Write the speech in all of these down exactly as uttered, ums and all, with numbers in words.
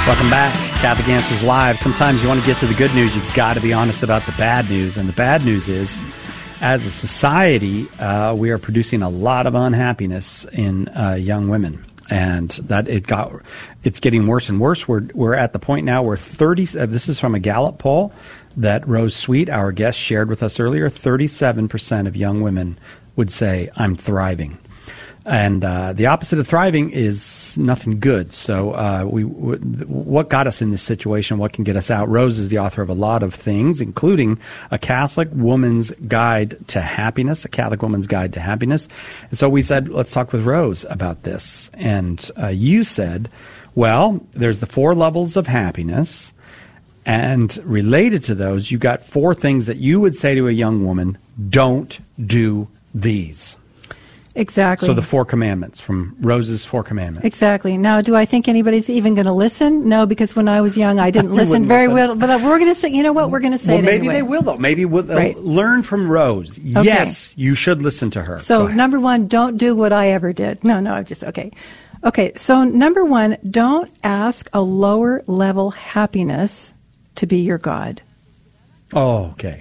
Welcome back. Catholic Answers Live. Sometimes you want to get to the good news, you've got to be honest about the bad news. And the bad news is, as a society, uh, we are producing a lot of unhappiness in uh, young women. And that it got, it's getting worse and worse. We're we're at the point now where thirty. Uh, this is from a Gallup poll that Rose Sweet, our guest, shared with us earlier. thirty-seven percent of young women would say, "I'm thriving." And uh, the opposite of thriving is nothing good. So uh, we, w- what got us in this situation? What can get us out? Rose is the author of a lot of things, including A Catholic Woman's Guide to Happiness, A Catholic Woman's Guide to Happiness. And so we said, let's talk with Rose about this. And uh, you said, well, there's the four levels of happiness. And related to those, you got four things that you would say to a young woman, don't do these. Exactly. So the four commandments, from Rose's Four Commandments. Exactly. Now, do I think anybody's even going to listen? No, because when I was young, I didn't listen very listen. well. But we're going to say, you know what? We're going to say well, it maybe anyway. they will, though. Maybe we'll, they'll right. learn from Rose. Okay. Yes, you should listen to her. So number one, don't do what I ever did. No, no, I'm just, okay. Okay, so number one, don't ask a lower level happiness to be your God. Oh, okay.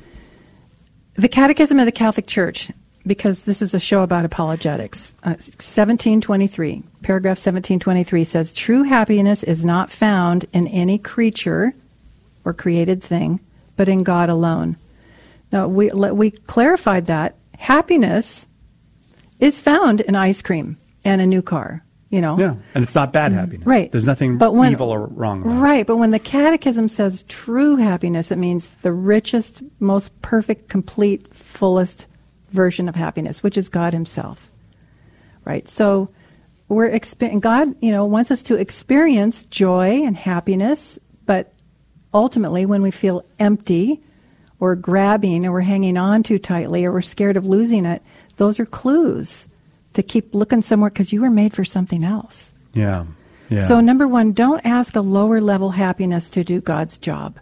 The Catechism of the Catholic Church, because this is a show about apologetics, uh, seventeen twenty-three, paragraph seventeen twenty-three says, true happiness is not found in any creature or created thing, but in God alone. Now, we we clarified that happiness is found in ice cream and a new car, you know. Yeah, and it's not bad happiness. Right. There's nothing but when, evil or wrong about it. Right, but when the Catechism says true happiness, it means the richest, most perfect, complete, fullest version of happiness, which is God himself. Right? So we're exp- God, you know, wants us to experience joy and happiness, but ultimately when we feel empty or grabbing or we're hanging on too tightly or we're scared of losing it, those are clues to keep looking somewhere because you were made for something else. Yeah. Yeah. So number one, don't ask a lower level happiness to do God's job.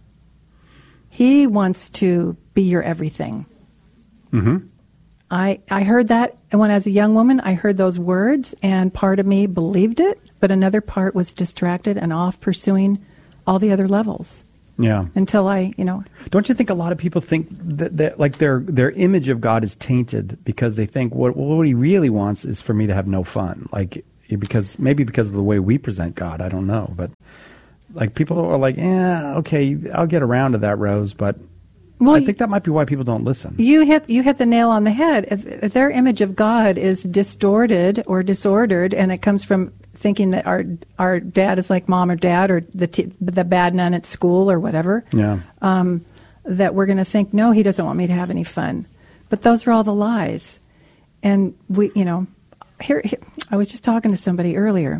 He wants to be your everything. Mm-hmm. I, I heard that, and when I was a young woman, I heard those words, and part of me believed it, but another part was distracted and off pursuing all the other levels. Yeah. Until I, you know. Don't you think a lot of people think that, that like their their image of God is tainted because they think what what he really wants is for me to have no fun, like because maybe because of the way we present God, I don't know, but like people are like, yeah, okay, I'll get around to that, Rose, but. Well, I think that might be why people don't listen. You hit you hit the nail on the head. If, if their image of God is distorted or disordered, and it comes from thinking that our our dad is like mom or dad, or the t- the bad nun at school or whatever, yeah, um, that we're going to think, no, he doesn't want me to have any fun. But those are all the lies. And we, you know, here, here I was just talking to somebody earlier.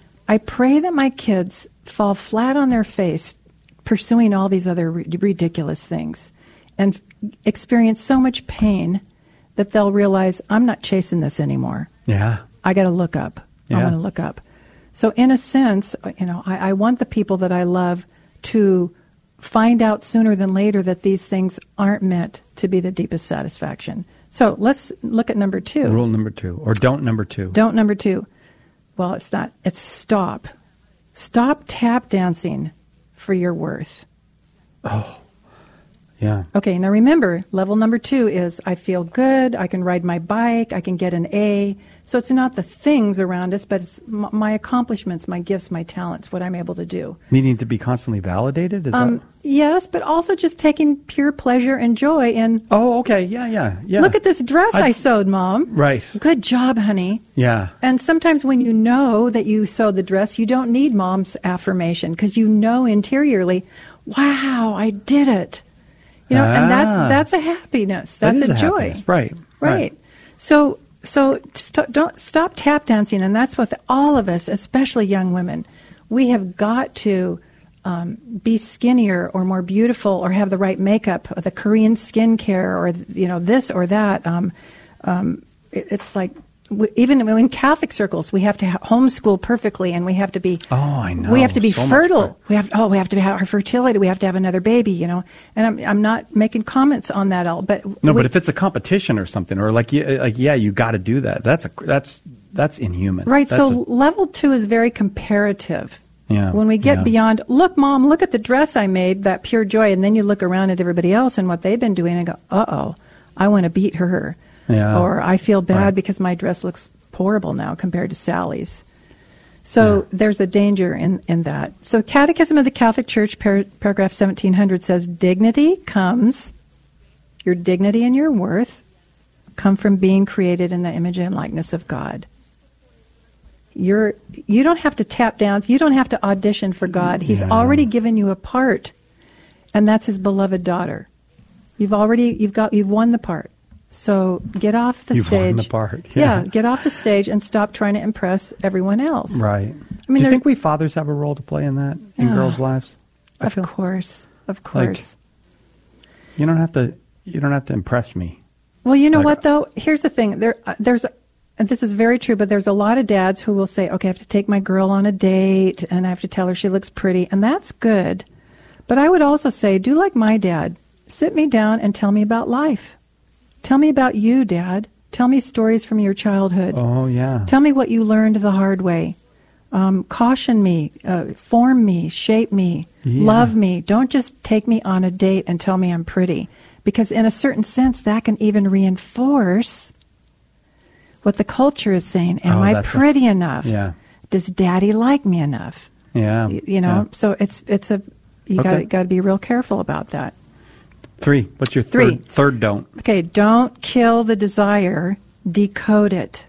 I pray that my kids fall flat on their face pursuing all these other r- ridiculous things, and experience so much pain that they'll realize, I'm not chasing this anymore. Yeah. I got to look up. Yeah. I want to look up. So in a sense, you know, I, I want the people that I love to find out sooner than later that these things aren't meant to be the deepest satisfaction. So let's look at number two. Rule number two, or don't number two. Don't number two. Well, it's not. It's stop. Stop tap dancing for your worth. Oh. Yeah. Okay, now remember, level number two is I feel good, I can ride my bike, I can get an A. So it's not the things around us, but it's m- my accomplishments, my gifts, my talents, what I'm able to do. Needing to be constantly validated? Is Um, that... Yes, but also just taking pure pleasure and joy in, Oh, okay, yeah, yeah, yeah. look at this dress I, I sewed, Mom. Right. Good job, honey. Yeah. And sometimes when you know that you sewed the dress, you don't need Mom's affirmation because you know interiorly, wow, I did it. You know, ah, and that's that's a happiness. That's that is a, a joy. Happiness. Right, right. Right. So so st- don't stop tap dancing, and that's what the, all of us, especially young women, we have got to um, be skinnier or more beautiful or have the right makeup, or the Korean skincare, or you know this or that. Um, um, it, it's like. We, even in Catholic circles, we have to ha- homeschool perfectly, and we have to be. Oh, I know. We have to be so fertile. We have. Oh, we have to have our fertility. We have to have another baby. You know, and I'm I'm not making comments on that all, but no. we, But if it's a competition or something, or like like yeah, you got to do that. That's a that's that's inhuman. right. That's so a, level two is very comparative. Yeah. When we get yeah. beyond, look, Mom, look at the dress I made, that pure joy, and then you look around at everybody else and what they've been doing and go, uh-oh, I want to beat her. Yeah. Or I feel bad Right. because my dress looks horrible now compared to Sally's. So Yeah. there's a danger in, in that. So Catechism of the Catholic Church, par- paragraph seventeen hundred says, dignity comes, your dignity and your worth come from being created in the image and likeness of God. You're, you don't have to tap dance. You don't have to audition for God. He's Yeah. already given you a part, and that's his beloved daughter. You've already, you've got, you've won the part. So get off the You've stage. won the part. Yeah. Yeah. Get off the stage and stop trying to impress everyone else. Right. I mean, Do you there- think we fathers have a role to play in that, in Oh, girls' lives? I Of feel course, of course. you don't have to. You don't have to impress me. Well, you know Like- what, though? Here's the thing. There, uh, there's, and this is very true, but there's a lot of dads who will say, okay, I have to take my girl on a date, and I have to tell her she looks pretty, and that's good. But I would also say, do like my dad. Sit me down and tell me about life. Tell me about you, Dad. Tell me stories from your childhood. Oh yeah. Tell me what you learned the hard way. Um, caution me, uh, form me, shape me, Yeah. love me. Don't just take me on a date and tell me I'm pretty. Because in a certain sense, that can even reinforce what the culture is saying. Am Oh, I that's a- pretty enough? Yeah. Does Daddy like me enough? Yeah. Y- You know, Yeah. so it's it's a you Okay. got got to be real careful about that. Three. What's your Three. third? Third don't. Okay, don't kill the desire, decode it.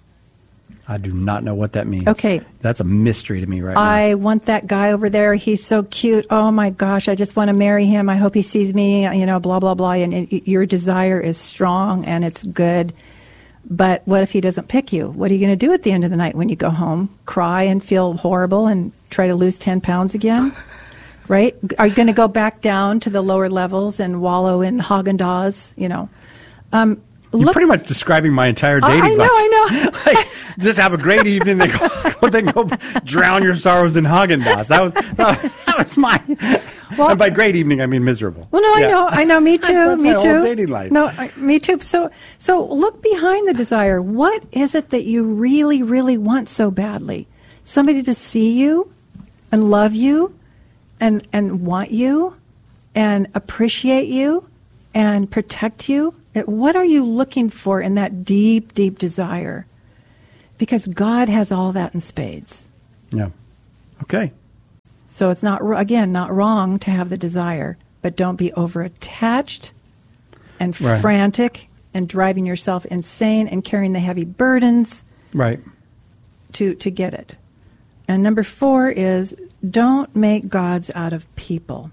I do not know what that means. Okay. That's a mystery to me right now. I want that guy over there. He's so cute. Oh my gosh, I just want to marry him. I hope he sees me, you know, blah, blah, blah. And it, your desire is strong and it's good. But what if he doesn't pick you? What are you going to do at the end of the night when you go home? Cry and feel horrible and try to lose ten pounds again? Right? Are you going to go back down to the lower levels and wallow in Haagen-Dazs, you know? Um, You're look, pretty much describing my entire I- dating I know, life. I know. like, just have a great evening. Then go, then go drown your sorrows in Haagen-Dazs. That was that was my. Well- and by great evening, I mean miserable. Well, no, Yeah. I know, I know. Me too. That's me my too. whole dating life. No, I, me too. So, so look behind the desire. What is it that you really, really want so badly? Somebody to see you, and love you, and and want you, and appreciate you, and protect you. It- What are you looking for in that deep, deep desire? Because God has all that in spades. Yeah. Okay. So it's not, again, not wrong to have the desire, but don't be over-attached and Right. frantic and driving yourself insane and carrying the heavy burdens Right. to, to get it. And number four is don't make gods out of people.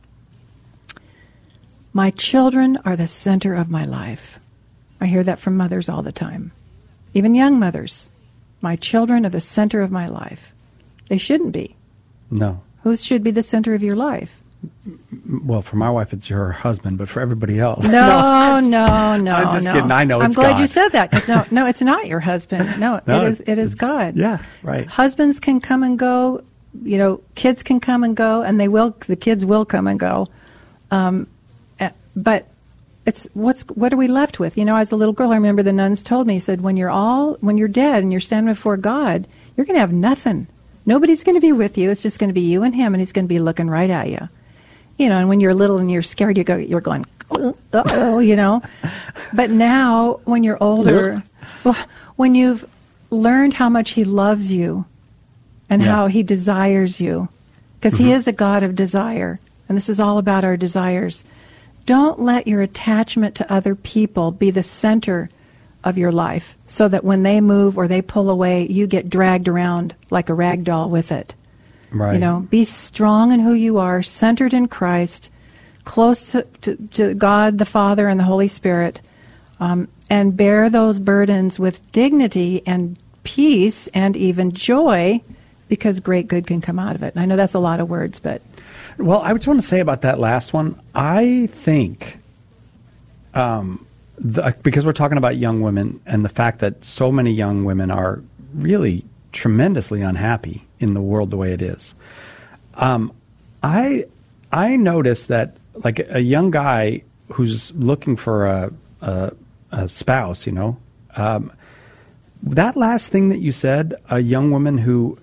My children are the center of my life. I hear that from mothers all the time, even young mothers. My children are the center of my life. They shouldn't be. No. Who should be the center of your life? Well, for my wife, it's her husband, but for everybody else, No, no, no. I'm just no. kidding. I know I'm it's glad God. you said that. 'Cause no, no, it's not your husband. No, No, it is. It is it's- God. yeah, right. Husbands can come and go. You know, kids can come and go, and they will. The kids will come and go. Um, eh, but it's what's what are we left with? You know, as a little girl, I remember the nuns told me, said, when you're all when you're dead and you're standing before God, you're going to have nothing. Nobody's going to be with you. It's just going to be you and him, and he's going to be looking right at you. You know, and when you're little and you're scared, you go, you're going, uh-oh, you know. But now, when you're older, well, when you've learned how much he loves you and Yeah. how he desires you, because Mm-hmm. he is a God of desire, and this is all about our desires, don't let your attachment to other people be the center of your life so that when they move or they pull away, you get dragged around like a rag doll with it. Right. You know, be strong in who you are, centered in Christ, close to, to, to God the Father and the Holy Spirit, um, and bear those burdens with dignity and peace and even joy, because great good can come out of it. And I know that's a lot of words, but Well, I just want to say about that last one. I think, um, the, because we're talking about young women and the fact that so many young women are really tremendously unhappy in the world the way it is. Um, I I notice that like a young guy who's looking for a a, a spouse, you know, um, that last thing that you said, a young woman who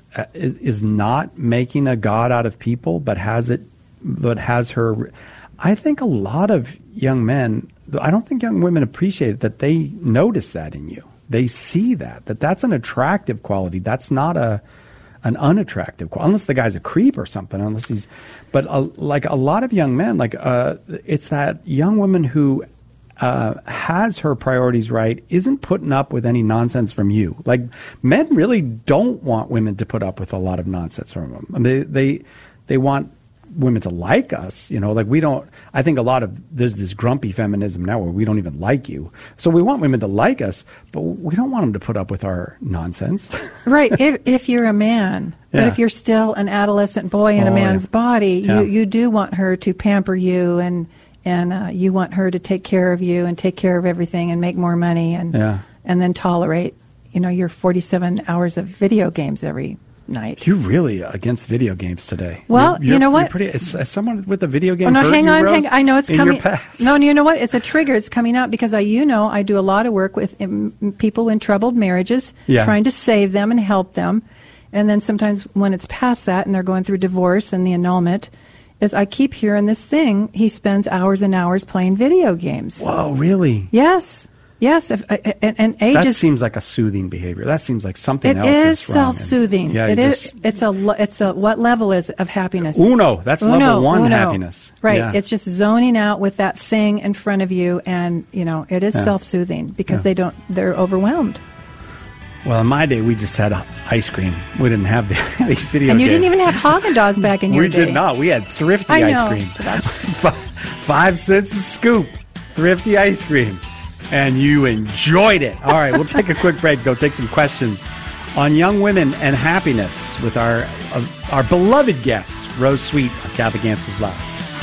uh, is, is not making a god out of people, but has it, but has her. I think a lot of young men, I don't think young women appreciate it, that they notice that in you. They see that, that that's an attractive quality. That's not a an unattractive quality, unless the guy's a creep or something, unless he's, but a, like a lot of young men, like uh, it's that young woman who uh, has her priorities right, isn't putting up with any nonsense from you. Like men really don't want women to put up with a lot of nonsense from them. I mean, they, they, they want women to like us, you know, like we don't, I think a lot of, there's this grumpy feminism now where we don't even like you. So we want women to like us, but we don't want them to put up with our nonsense. Right. If, if you're a man, yeah. But if you're still an adolescent boy in oh, a man's yeah. body, yeah. you, you do want her to pamper you, and, and uh, you want her to take care of you and take care of everything and make more money, and, yeah. and then tolerate, you know, your forty-seven hours of video games every night. You're really against video games today. Well, you're, you're, you know what? Pretty, is, is someone with a video game? Oh, no, hang you, on, Rose, hang on. I know it's coming. Past? No, you know what? It's a trigger. It's coming out because I, you know, I do a lot of work with um, people in troubled marriages, yeah. trying to save them and help them. And then sometimes when it's past that and they're going through divorce and the annulment, is I keep hearing this thing. He spends hours and hours playing video games. Whoa, really? Yes. Yes, if, uh, and, and age that is, seems like a soothing behavior. That seems like something it else is, is wrong. Self-soothing. Yeah, it is. Just, it's a. It's a. What level is of happiness? Uno. That's uno, level one uno. happiness. Right. Yeah. It's just zoning out with that thing in front of you, and you know it is yeah. self-soothing because yeah. they don't. They're overwhelmed. Well, in my day, we just had ice cream. We didn't have the, these video and you games. didn't even have Haagen-Dazs back in your we day. We did not. We had Thrifty I ice know, cream. Five, Five cents a scoop. Thrifty ice cream. And you enjoyed it. All right, we'll take a quick break. Go take some questions on young women and happiness with our uh, our beloved guest, Rose Sweet on Catholic Answers Live.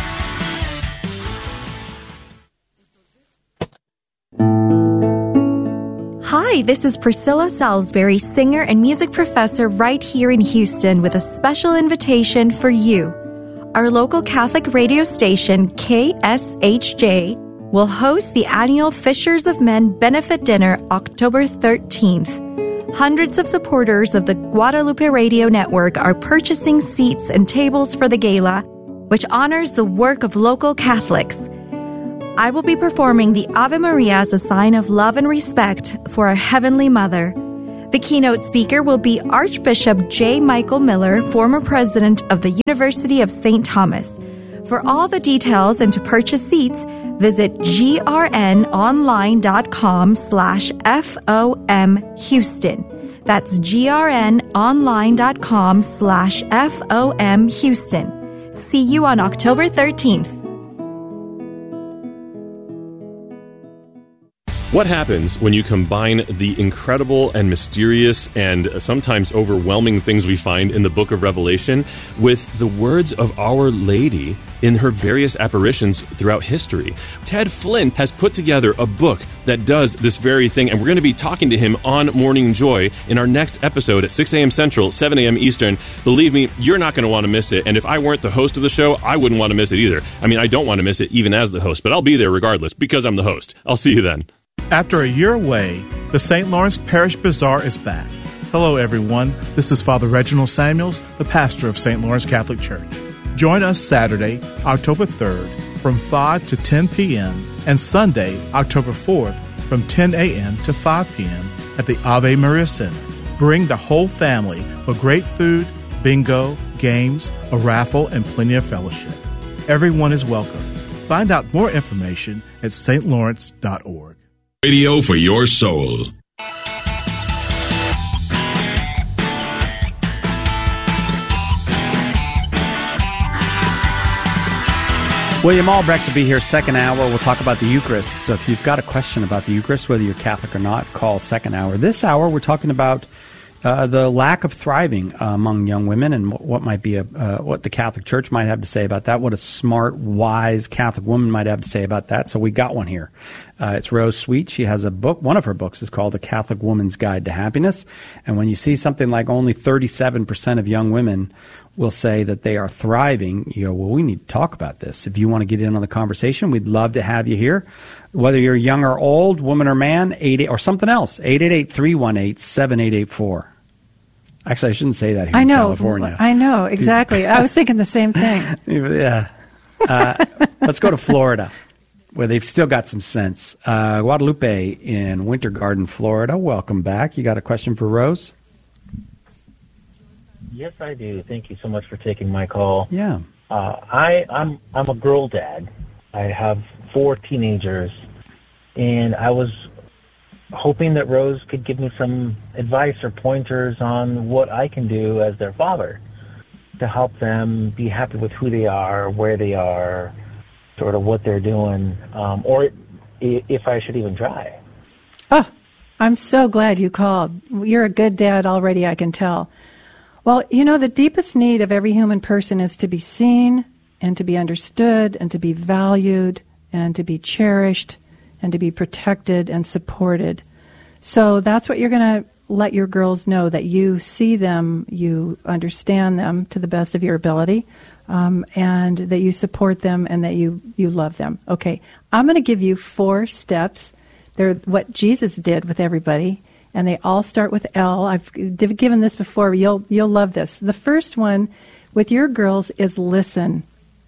Hi, this is Priscilla Salisbury, singer and music professor right here in Houston, with a special invitation for you. Our local Catholic radio station, K S H J, will host the annual Fishers of Men Benefit Dinner October thirteenth. Hundreds of supporters of the Guadalupe Radio Network are purchasing seats and tables for the gala, which honors the work of local Catholics. I will be performing the Ave Maria as a sign of love and respect for our Heavenly Mother. The keynote speaker will be Archbishop J. Michael Miller, former president of the University of Saint Thomas. For all the details and to purchase seats, visit grnonline.com slash FOM Houston. That's grnonline.com slash FOM Houston. See you on October thirteenth. What happens when you combine the incredible and mysterious and sometimes overwhelming things we find in the book of Revelation with the words of Our Lady in her various apparitions throughout history? Ted Flynn has put together a book that does this very thing, and we're going to be talking to him on Morning Joy in our next episode at six a.m. Central, seven a.m. Eastern. Believe me, you're not going to want to miss it, and if I weren't the host of the show, I wouldn't want to miss it either. I mean, I don't want to miss it even as the host, but I'll be there regardless because I'm the host. I'll see you then. After a year away, the Saint Lawrence Parish Bazaar is back. Hello, everyone. This is Father Reginald Samuels, the pastor of Saint Lawrence Catholic Church. Join us Saturday, October third, from five to ten p.m., and Sunday, October fourth, from ten a.m. to five p.m. at the Ave Maria Center. Bring the whole family for great food, bingo, games, a raffle, and plenty of fellowship. Everyone is welcome. Find out more information at s t lawrence dot org. Radio for your soul. William Albrecht will be here second hour. We'll talk about the Eucharist. So if you've got a question about the Eucharist, whether you're Catholic or not, call second hour. This hour, we're talking about uh, the lack of thriving uh, among young women and what, what might be a uh, what the Catholic Church might have to say about that. What a smart, wise Catholic woman might have to say about that. So we got one here. Uh, it's Rose Sweet. She has a book. One of her books is called The Catholic Woman's Guide to Happiness. And when you see something like only thirty-seven percent of young women will say that they are thriving, you go, well, we need to talk about this. If you want to get in on the conversation, we'd love to have you here. Whether you're young or old, woman or man, eight or something else, eight eight eight, three one eight, seven eight eight four. Actually, I shouldn't say that here I in know. California. I know, exactly. I was thinking the same thing. Yeah. Uh, let's go to Florida, where they've still got some sense. Uh, Guadalupe in Winter Garden, Florida. Welcome back. You got a question for Rose? Yes, I do. Thank you so much for taking my call. Yeah. Uh, I, I'm I'm a girl dad. I have four teenagers, and I was hoping that Rose could give me some advice or pointers on what I can do as their father to help them be happy with who they are, where they are, sort of what they're doing, um, or if I should even try. Oh, I'm so glad you called. You're a good dad already, I can tell. Well, you know, the deepest need of every human person is to be seen and to be understood and to be valued and to be cherished and to be protected and supported. So that's what you're going to let your girls know, that you see them, you understand them to the best of your ability, um, and that you support them and that you, you love them. Okay, I'm going to give you four steps. They're what Jesus did with everybody, and they all start with L. I've given this before. You'll you'll love this. The first one with your girls is listen.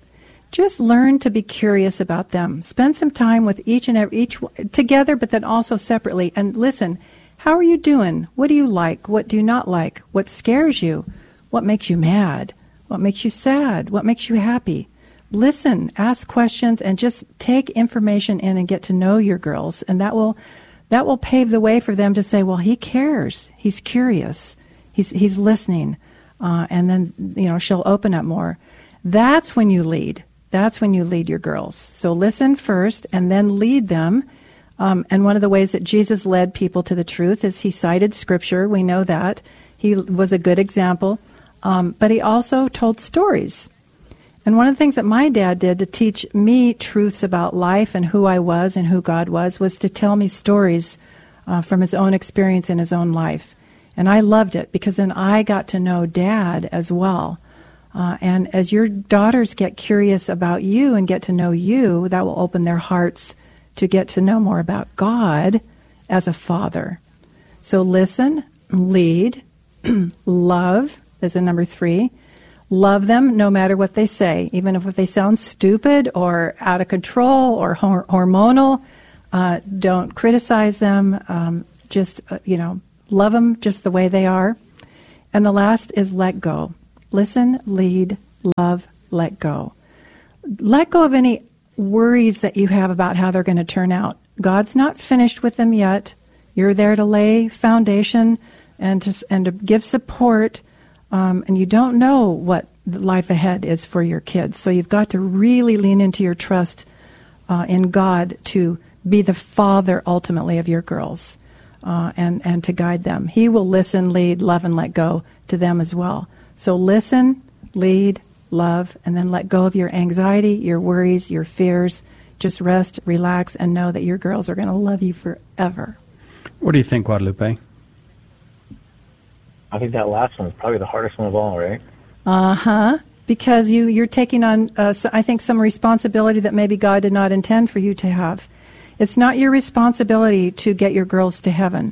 Just learn to be curious about them. Spend some time with each and every each together, but then also separately, and listen. How are you doing? What do you like? What do you not like? What scares you? What makes you mad? What makes you sad? What makes you happy? Listen, ask questions, and just take information in and get to know your girls, and that will that will pave the way for them to say, well, he cares. He's curious. He's he's listening. Uh, and then, you know, she'll open up more. That's when you lead. That's when you lead your girls. So listen first and then lead them. Um, and one of the ways that Jesus led people to the truth is he cited Scripture. We know that. He was a good example. Um, but he also told stories. And one of the things that my dad did to teach me truths about life and who I was and who God was, was to tell me stories uh, from his own experience in his own life. And I loved it because then I got to know Dad as well. Uh, and as your daughters get curious about you and get to know you, that will open their hearts to get to know more about God as a father. So listen, lead, love is a number three. Love them no matter what they say, even if they sound stupid or out of control or hor- hormonal. Uh, don't criticize them. Um, just, uh, you know, love them just the way they are. And the last is let go. Listen, lead, love, let go. Let go of any worries that you have about how they're going to turn out. God's not finished with them yet. You're there to lay foundation and to, and to give support. Um, and you don't know what the life ahead is for your kids. So you've got to really lean into your trust uh, in God to be the father ultimately of your girls uh, and, and to guide them. He will listen, lead, love, and let go to them as well. So listen, lead, love, and then let go of your anxiety, your worries, your fears. Just rest, relax, and know that your girls are going to love you forever. What do you think, Guadalupe? I think that last one is probably the hardest one of all, right? Uh-huh. Because you, you're taking on, uh, so I think, some responsibility that maybe God did not intend for you to have. It's not your responsibility to get your girls to heaven.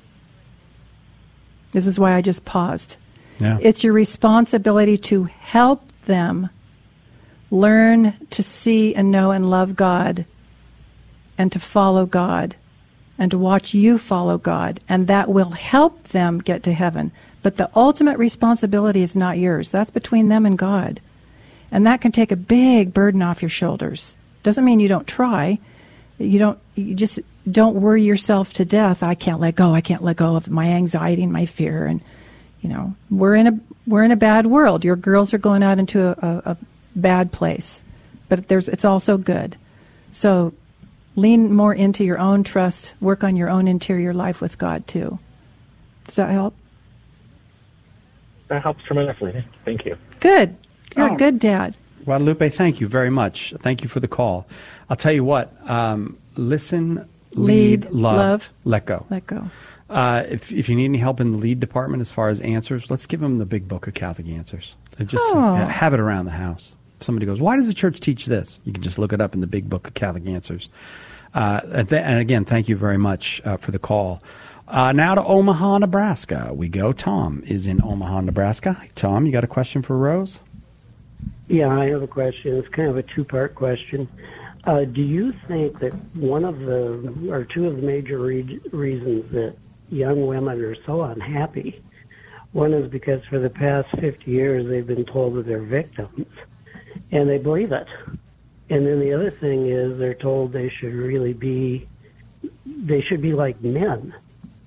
This is why I just paused. Yeah. It's your responsibility to help them learn to see and know and love God and to follow God and to watch you follow God. And that will help them get to heaven. But the ultimate responsibility is not yours. That's between them and God. And that can take a big burden off your shoulders. Doesn't mean you don't try. You don't. You just don't worry yourself to death. I can't let go. I can't let go of my anxiety and my fear. And you know, we're in a we're in a bad world. Your girls are going out into a, a, a bad place, but there's it's also good. So lean more into your own trust. Work on your own interior life with God too. Does that help? That helps tremendously. Thank you. Good. You're Oh. a good dad. Guadalupe, thank you very much. Thank you for the call. I'll tell you what, um, listen, lead, Lead, love, love, let go. Let go. Uh, if, if you need any help in the lead department as far as answers, let's give them the big book of Catholic Answers. And just Oh. uh, have it around the house. If somebody goes, why does the church teach this? You can just look it up in the big book of Catholic Answers. Uh, and, th- and again, thank you very much uh, for the call. Uh, now to Omaha, Nebraska. We go. Tom is in Omaha, Nebraska. Hi, Tom, you got a question for Rose? Yeah, I have a question. It's kind of a two-part question. Uh, do you think that one of the, or two of the major re- reasons that young women are so unhappy, one is because for the past fifty years they've been told that they're victims, and they believe it. And then the other thing is they're told they should really be, they should be like men,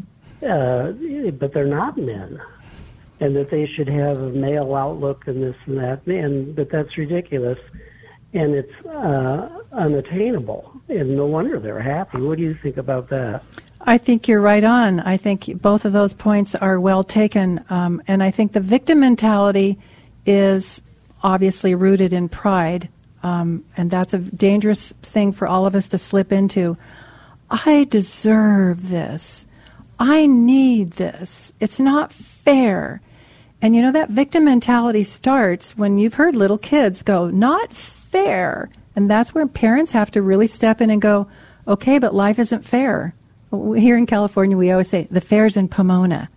uh, but they're not men, and that they should have a male outlook and this and that, and but that's ridiculous, and it's uh, unattainable, and no wonder they're happy. What do you think about that? I think you're right on. I think both of those points are well taken, um, and I think the victim mentality is obviously rooted in pride. Um, and that's a dangerous thing for all of us to slip into. I deserve this. I need this. It's not fair. And you know, that victim mentality starts when you've heard little kids go, not fair. And that's where parents have to really step in and go, okay, but life isn't fair. Here in California, we always say, the fair's in Pomona.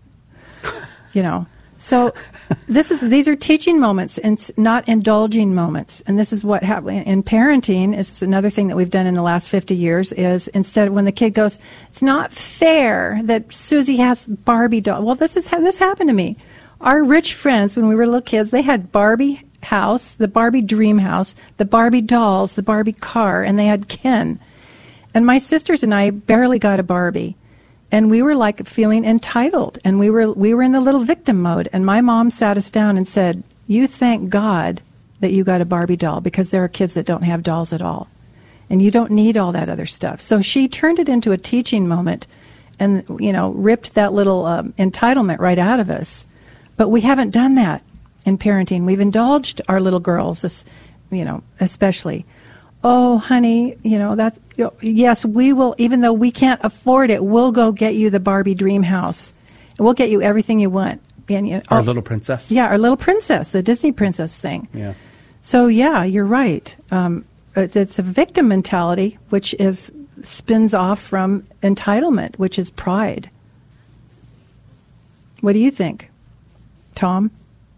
You know. So this is these are teaching moments and not indulging moments. And this is what happens in parenting. Is another thing that we've done in the last fifty years is instead of when the kid goes, it's not fair that Susie has Barbie doll. Well, this is this happened to me. Our rich friends, when we were little kids, they had Barbie house, the Barbie dream house, the Barbie dolls, the Barbie car, and they had Ken. And my sisters and I barely got a Barbie. And we were like feeling entitled, and we were we were in the little victim mode. And my mom sat us down and said, you thank God that you got a Barbie doll, because there are kids that don't have dolls at all. And you don't need all that other stuff. So she turned it into a teaching moment and, you know, ripped that little um, entitlement right out of us. But we haven't done that in parenting. We've indulged our little girls, you know, especially. Oh, honey, you know, that, you know, yes, we will, even though we can't afford it, we'll go get you the Barbie dream house. And we'll get you everything you want. And, you know, Our oh, little princess? Yeah, our little princess, the Disney princess thing. Yeah. So, yeah, you're right. Um, it's, it's a victim mentality, which is spins off from entitlement, which is pride. What do you think, Tom?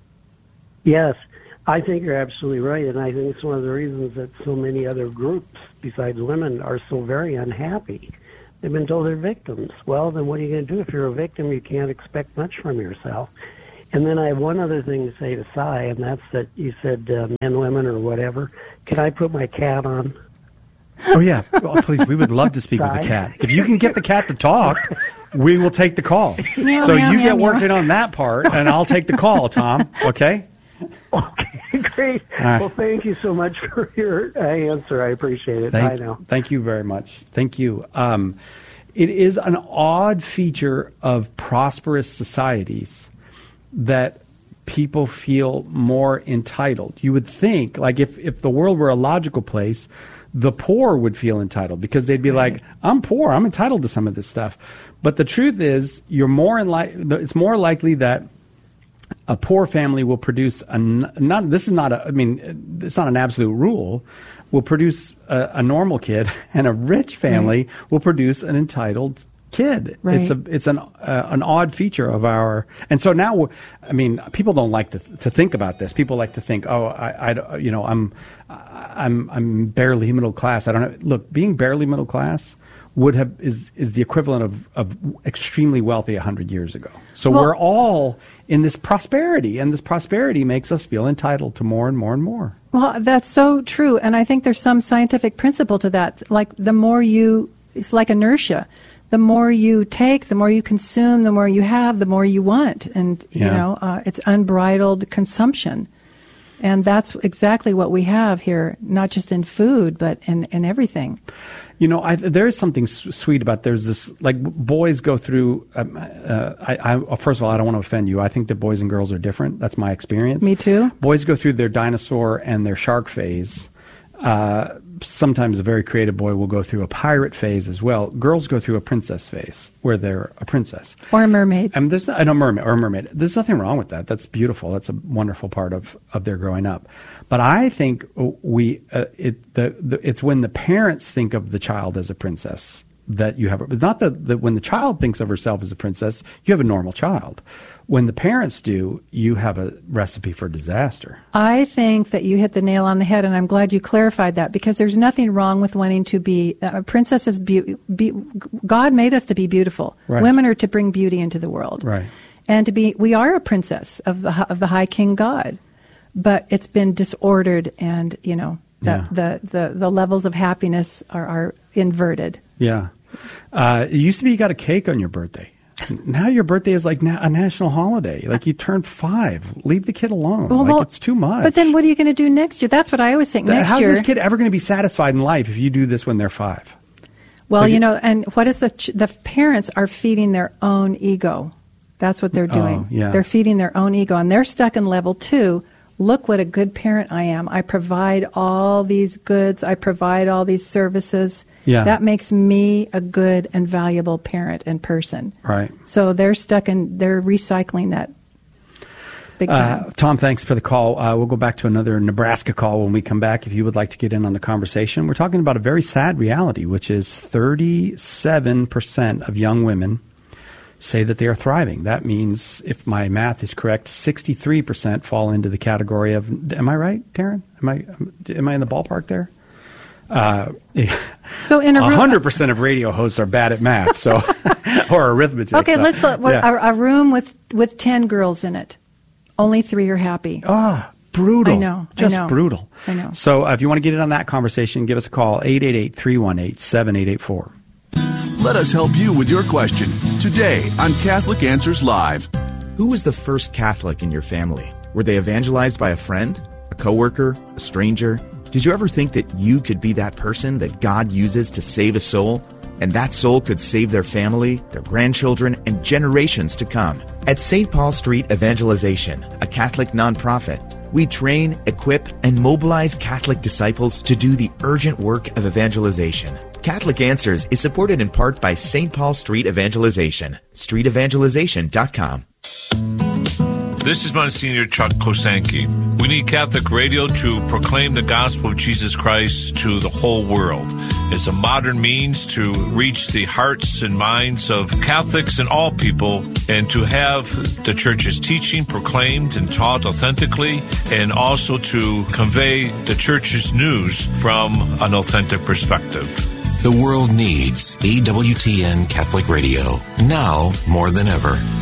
Yes. I think you're absolutely right, and I think it's one of the reasons that so many other groups besides women are so very unhappy. They've been told they're victims. Well, then what are you going to do? If you're a victim, you can't expect much from yourself. And then I have one other thing to say to Cy, and that's that you said uh, men, women, or whatever. Can I put my cat on? Oh, yeah. Oh, please, we would love to speak Cy? with the cat. If you can get the cat to talk, we will take the call. Meow, so meow, you meow, get meow. working on that part, and I'll take the call, Tom. Okay? Okay, great. right. Well, thank you so much for your uh, answer. I appreciate it. Thank, Bye now. Thank you very much. Thank you. Um, it is an odd feature of prosperous societies that people feel more entitled. You would think, like, if, if the world were a logical place, the poor would feel entitled because they'd be like, I'm poor, I'm entitled to some of this stuff. But the truth is, you're more in li- it's more likely that a poor family will produce a not. This is not a. I mean, it's not an absolute rule. Will produce a, a normal kid, and a rich family right. will produce an entitled kid. Right. It's a. It's an uh, an odd feature of our. And so now, I mean, people don't like to to think about this. People like to think, oh, I, I you know, I'm, I'm, I'm barely middle class. I don't know. Look, being barely middle class would have is is the equivalent of, of extremely wealthy a hundred years ago. So well, we're all in this prosperity, and this prosperity makes us feel entitled to more and more and more. Well, that's so true, and I think there's some scientific principle to that. Like the more you, it's like inertia. The more you take, the more you consume, the more you have, the more you want, and you Yeah. know uh, it's unbridled consumption. And that's exactly what we have here, not just in food, but in, in everything. You know, I, there is something s- sweet about there's this, like, boys go through, um, uh, I, I, first of all, I don't want to offend you. I think that boys and girls are different. That's my experience. Me too. Boys go through their dinosaur and their shark phase. Uh, sometimes a very creative boy will go through a pirate phase as well. Girls go through a princess phase where they're a princess. Or a mermaid. And there's and a mermaid or a mermaid. There's nothing wrong with that. That's beautiful. That's a wonderful part of, of their growing up. But I think we uh, it the, the it's when the parents think of the child as a princess that you have. It's not that, that when the child thinks of herself as a princess, you have a normal child. When the parents do, you have a recipe for disaster. I think that you hit the nail on the head, and I'm glad you clarified that, because there's nothing wrong with wanting to be uh, a princess. Is be, be, God made us to be beautiful. Right. Women are to bring beauty into the world, right? And to be, we are a princess of the of the High King God, but it's been disordered, and you know the Yeah. the, the, the levels of happiness are, are inverted. Yeah. Uh, it used to be you got a cake on your birthday. Now your birthday is like na- a national holiday. Like you turned five. Leave the kid alone. Well, like well, it's too much. But then what are you going to do next year? That's what I always think. The- Next How's year, this kid ever going to be satisfied in life if you do this when they're five? well, like you it- know, and what is the ch- the parents are feeding their own ego. That's what they're doing. Oh, yeah. They're feeding their own ego, and they're stuck in level two. Look what a good parent I am. I provide all these goods. I provide all these services. Yeah. That makes me a good and valuable parent and person. Right. So they're stuck in, they're recycling that big time. Uh, Tom, thanks for the call. Uh, we'll go back to another Nebraska call when we come back if you would like to get in on the conversation. We're talking about a very sad reality, which is thirty-seven percent of young women say that they are thriving. That means, if my math is correct, sixty-three percent fall into the category of, am I right, Taryn? Am I, am I in the ballpark there? Uh, So in a room- one hundred percent of radio hosts are bad at math, so or arithmetic. Okay, so, let's, uh, what, yeah. a, a room with, with ten girls in it. Only three are happy. Ah, brutal. I know, I Just know. brutal. I know. So uh, if you want to get in on that conversation, give us a call, eight eight eight, three one eight, seven eight eight four. Let us help you with your question today on Catholic Answers Live. Who was the first Catholic in your family? Were they evangelized by a friend, a coworker, a stranger? Did you ever think that you could be that person that God uses to save a soul? And that soul could save their family, their grandchildren, and generations to come. At Saint Paul Street Evangelization, a Catholic nonprofit, we train, equip, and mobilize Catholic disciples to do the urgent work of evangelization. Catholic Answers is supported in part by Saint Paul Street Evangelization, street evangelization dot com. This is Monsignor Chuck Kosanke. We need Catholic radio to proclaim the gospel of Jesus Christ to the whole world. It's a modern means to reach the hearts and minds of Catholics and all people, and to have the Church's teaching proclaimed and taught authentically, and also to convey the Church's news from an authentic perspective. The world needs E W T N Catholic Radio, now more than ever.